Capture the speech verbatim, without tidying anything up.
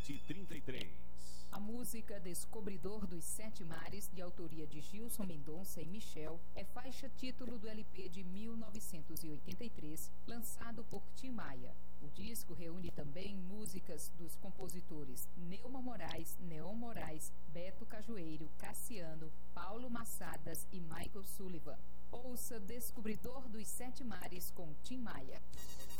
vinte e trinta e três. A música Descobridor dos Sete Mares, de autoria de Gilson Mendonça e Michel, é faixa título do L P de mil novecentos e oitenta e três, lançado por Tim Maia. O disco reúne também músicas dos compositores Neuma Moraes, Neon Moraes, Beto Cajueiro, Cassiano, Paulo Massadas e Michael Sullivan. Ouça Descobridor dos Sete Mares com Tim Maia.